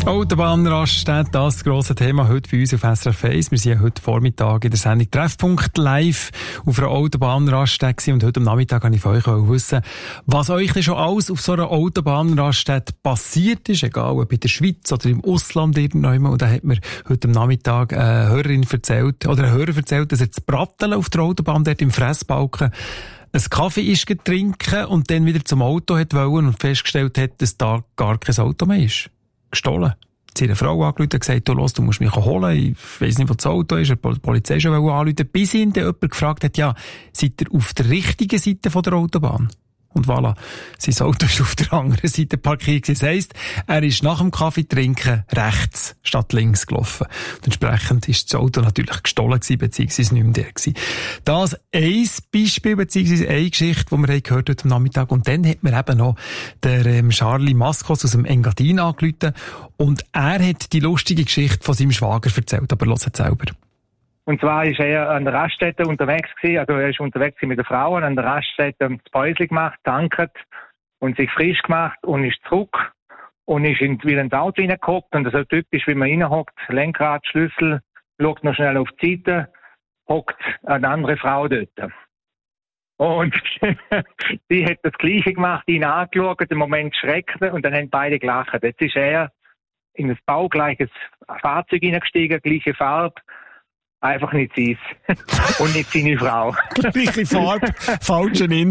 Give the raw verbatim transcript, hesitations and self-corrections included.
Autobahnraststätte, das grosse Thema heute bei uns auf S R F eins. Wir sind ja heute Vormittag in der Sendung Treffpunkt live auf einer Autobahnraststätte und heute am Nachmittag wollte ich von euch wissen, was euch denn schon alles auf so einer Autobahnraststätte passiert ist, egal ob in der Schweiz oder im Ausland irgendwann. Und da hat mir heute am Nachmittag eine Hörerin erzählt, oder ein Hörer erzählt, dass er das Bratteln auf der Autobahn dort im Fressbalken einen Kaffee ist getrinken und dann wieder zum Auto hat wollen und festgestellt hat, dass da gar kein Auto mehr ist. Gestohlen. Sie hat eine Frau angerufen und gesagt, du, los, du musst mich holen, ich weiss nicht, wo das Auto ist, die Polizei schon anrufen, bis ihn dann jemand gefragt hat, ja, seid ihr auf der richtigen Seite von der Autobahn? Und voilà, sein Auto ist auf der anderen Seite parkiert. Das heisst, er ist nach dem Kaffee trinken rechts statt links gelaufen. Und entsprechend ist das Auto natürlich gestohlen gewesen, beziehungsweise nicht mehr der gewesen. Das ein Beispiel, beziehungsweise eine Geschichte, die wir gehört heute am Nachmittag. Und dann hat mir eben noch der ähm, Charlie Maskos aus dem Engadin angerufen. Und er hat die lustige Geschichte von seinem Schwager erzählt. Aber hört selber. Und zwar ist er an der Raststätte unterwegs gewesen, also er ist unterwegs mit der Frau an der Raststätte das Päuschen gemacht, tanket und sich frisch gemacht und ist zurück und ist in, wieder ins Auto reingehockt und so typisch, wie man reinhockt, Lenkrad, Schlüssel, schaut noch schnell auf die Seite, hockt eine andere Frau dort. Und sie hat das Gleiche gemacht, ihn angeschaut, im Moment schreckt und dann haben beide gelacht. Jetzt ist er in ein baugleiches Fahrzeug hineingestiegen, gleiche Farbe, einfach nicht sie und nicht seine Frau. Gleiche Farbe, falscher Inhalt.